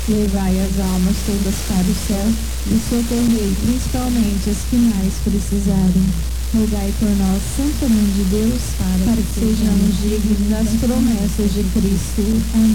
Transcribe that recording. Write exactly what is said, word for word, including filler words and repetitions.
Levai as almas todas para o céu e socorrei principalmente as que mais precisarem. Rogai por nós, Santa Mãe de Deus, para, para que sejamos dignos das promessas de Cristo. Amém.